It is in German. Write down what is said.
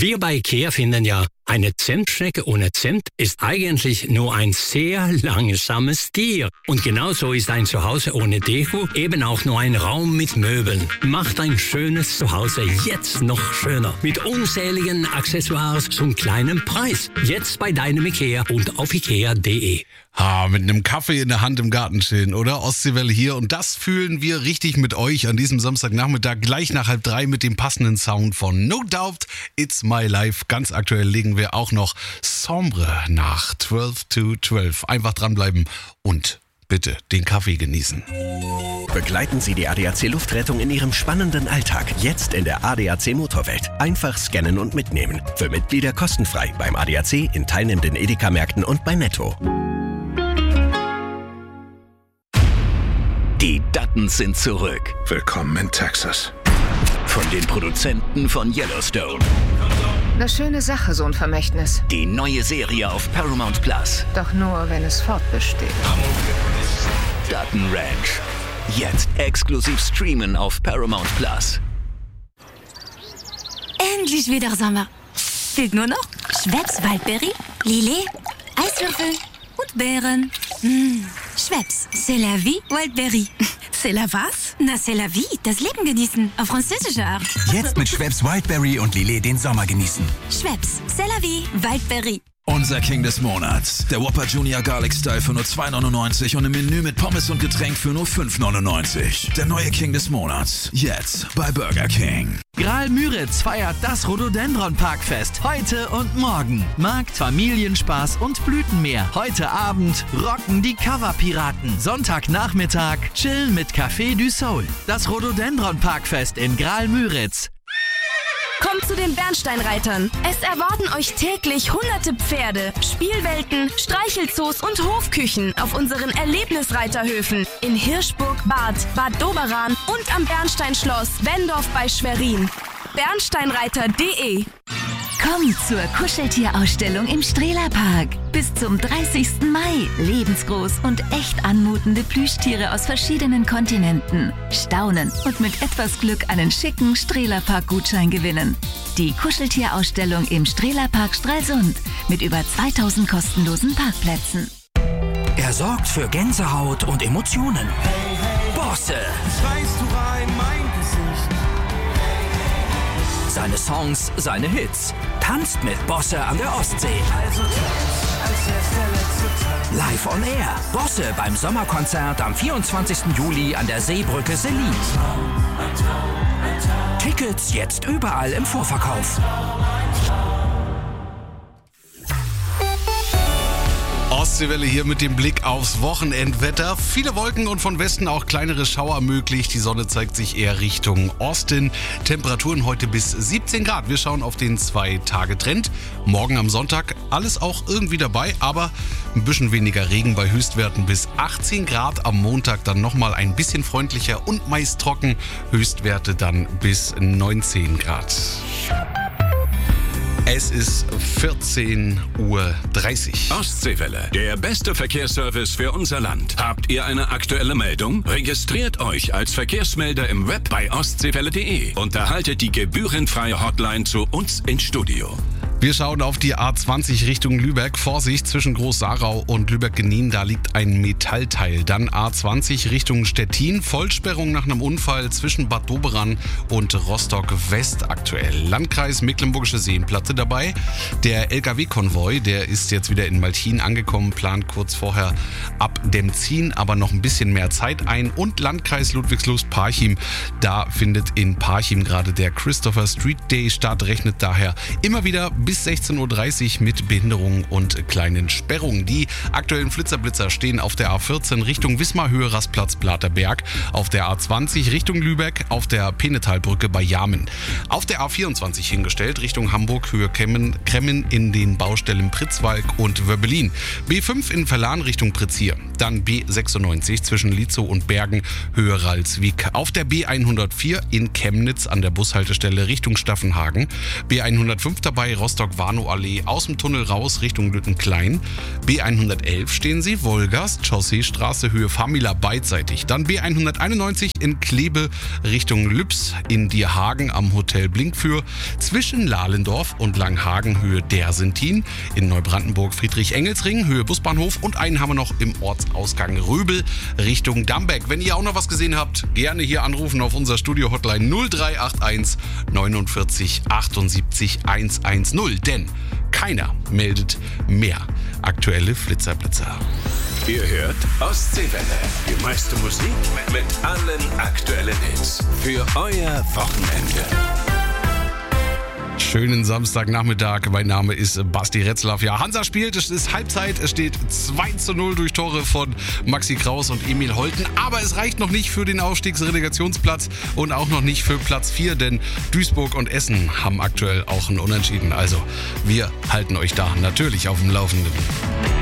Wir bei IKEA finden ja, eine Zentschnecke ohne Zent ist eigentlich nur ein sehr langsames Tier. Und genauso ist ein Zuhause ohne Deko eben auch nur ein Raum mit Möbeln. Macht ein schönes Zuhause jetzt noch schöner. Mit unzähligen Accessoires zum kleinen Preis. Jetzt bei deinem IKEA und auf ikea.de. Mit einem Kaffee in der Hand im Garten chillen, oder? Ostseewelle hier. Und das fühlen wir richtig mit euch an diesem Samstagnachmittag, gleich nach 2:30 mit dem passenden Sound von No Doubt, It's My Life. Ganz aktuell legen wir auch noch Sombre nach 12 to 12. Einfach dranbleiben und bitte den Kaffee genießen. Begleiten Sie die ADAC Luftrettung in Ihrem spannenden Alltag. Jetzt in der ADAC Motorwelt. Einfach scannen und mitnehmen. Für Mitglieder kostenfrei beim ADAC, in teilnehmenden Edeka-Märkten und bei Netto. Die Duttons sind zurück. Willkommen in Texas. Von den Produzenten von Yellowstone. Eine schöne Sache, so ein Vermächtnis. Die neue Serie auf Paramount Plus. Doch nur, wenn es fortbesteht. Dutton Ranch. Jetzt exklusiv streamen auf Paramount Plus. Endlich wieder Sommer. Fehlt nur noch Schweppes Waldberry, Lillet, Eiswürfel und Beeren. Schweppes, c'est la vie, Wildberry. C'est la was? Na, c'est la vie, das Leben genießen, auf französische Art. Jetzt mit Schweppes Wildberry und Lillet den Sommer genießen. Schweppes, c'est la vie, Wildberry. Unser King des Monats. Der Whopper Junior Garlic Style für nur 2,99 und im Menü mit Pommes und Getränk für nur 5,99. Der neue King des Monats. Jetzt bei Burger King. Graal-Müritz feiert das Rhododendron-Parkfest heute und morgen. Markt, Familienspaß und Blütenmeer. Heute Abend rocken die Cover-Piraten. Sonntagnachmittag chillen mit Café du Soul. Das Rhododendron-Parkfest in Graal-Müritz. Kommt zu den Bernsteinreitern. Es erwarten euch täglich hunderte Pferde, Spielwelten, Streichelzoos und Hofküchen auf unseren Erlebnisreiterhöfen in Hirschburg, Bad Doberan und am Bernsteinschloss Wendorf bei Schwerin. Bernsteinreiter.de. Komm zur Kuscheltierausstellung im Strehlerpark. Bis zum 30. Mai. Lebensgroß und echt anmutende Plüschtiere aus verschiedenen Kontinenten. Staunen und mit etwas Glück einen schicken Strehlerpark-Gutschein gewinnen. Die Kuscheltierausstellung im Strehlerpark Stralsund mit über 2000 kostenlosen Parkplätzen. Er sorgt für Gänsehaut und Emotionen. Bosse. Schreist du rein, mein Gesicht. Seine Songs, seine Hits. Tanzt mit Bosse an der Ostsee. Also tanz, als wär's der letzte Tag. Live on Air. Bosse beim Sommerkonzert am 24. Juli an der Seebrücke Selin. Tickets jetzt überall im Vorverkauf. Ostseewelle hier mit dem Blick aufs Wochenendwetter. Viele Wolken und von Westen auch kleinere Schauer möglich. Die Sonne zeigt sich eher Richtung Osten. Temperaturen heute bis 17 Grad. Wir schauen auf den 2-Tage-Trend. Morgen am Sonntag alles auch irgendwie dabei, aber ein bisschen weniger Regen bei Höchstwerten bis 18 Grad. Am Montag dann nochmal ein bisschen freundlicher und meist trocken. Höchstwerte dann bis 19 Grad. Es ist 14:30 Uhr. Ostseewelle, der beste Verkehrsservice für unser Land. Habt ihr eine aktuelle Meldung? Registriert euch als Verkehrsmelder im Web bei ostseewelle.de und erhaltet die gebührenfreie Hotline zu uns ins Studio. Wir schauen auf die A20 Richtung Lübeck. Vorsicht, zwischen Groß-Sarau und Lübeck-Genin, da liegt ein Metallteil. Dann A20 Richtung Stettin. Vollsperrung nach einem Unfall zwischen Bad Doberan und Rostock-West aktuell. Landkreis Mecklenburgische Seenplatte dabei. Der LKW-Konvoi, der ist jetzt wieder in Malchin angekommen, plant kurz vorher ab Demzin aber noch ein bisschen mehr Zeit ein. Und Landkreis Ludwigslust-Parchim, da findet in Parchim gerade der Christopher Street Day statt, rechnet daher immer wieder bis 16:30 Uhr mit Behinderungen und kleinen Sperrungen. Die aktuellen Flitzerblitzer stehen auf der A14 Richtung Wismar, Höhe Rastplatz Blaterberg, auf der A20 Richtung Lübeck, auf der Penetalbrücke bei Jamen. Auf der A24 hingestellt Richtung Hamburg, Höhe Kremmen in den Baustellen Pritzwalk und Wöbbelin. B5 in Verlan Richtung Prizier. Dann B96 zwischen Lietzow und Bergen, Höhe Ralswiek. Auf der B104 in Chemnitz an der Bushaltestelle Richtung Staffenhagen. B105 dabei Rostock Rostock-Warnow-Allee aus dem Tunnel raus Richtung Lüttenklein. B111 stehen Sie, Wolgast, Chausseestraße, Höhe Famila beidseitig. Dann B191 in Klebe Richtung Lübs in Dierhagen am Hotel Blinkfür. Zwischen Lahlendorf und Langhagen, Höhe Dersentin. In Neubrandenburg Friedrich-Engels-Ring, Höhe Busbahnhof. Und einen haben wir noch im Ortsausgang Röbel Richtung Dambeck. Wenn ihr auch noch was gesehen habt, gerne hier anrufen auf unser Studio-Hotline 0381 49 78 110. Denn keiner meldet mehr aktuelle Flitzerblitzer. Ihr hört Ostseewelle. Die meiste Musik mit allen aktuellen Hits. Für euer Wochenende. Schönen Samstagnachmittag. Mein Name ist Basti Retzlaff. Ja, Hansa spielt. Es ist Halbzeit. Es steht 2:0 durch Tore von Maxi Kraus und Emil Holten. Aber es reicht noch nicht für den Aufstiegsrelegationsplatz und auch noch nicht für Platz 4, denn Duisburg und Essen haben aktuell auch ein Unentschieden. Also, wir halten euch da natürlich auf dem Laufenden.